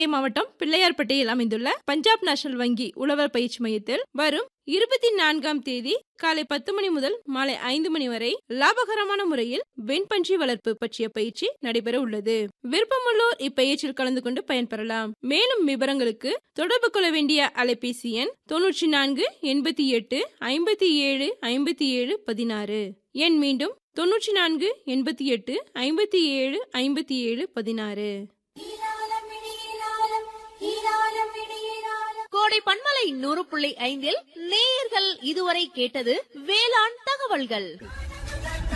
மாவட்டம் பிள்ளையார்பட்டியில் அமைந்துள்ள பஞ்சாப் நேஷனல் வங்கி உழவர் பயிற்சி மையத்தில் வரும் 24ஆம் தேதி காலை 10 மணி முதல் மாலை 5 மணி வரை லாபகரமான முறையில் வெண்பன்றி வளர்ப்பு பற்றிய பயிற்சி நடைபெற உள்ளது. விருப்பமுள்ளோர் இப்பயிற்சியில் கலந்து கொண்டு பயன்பெறலாம். மேலும் விவரங்களுக்கு தொடர்பு கொள்ள வேண்டிய அலைபேசி எண் 94 88 57 57 16. எண் மீண்டும் 94 88 57 57 16. கோடை பண்பலை 100.5 நேயர்கள் இதுவரை கேட்டது வேளாண் தகவல்கள்.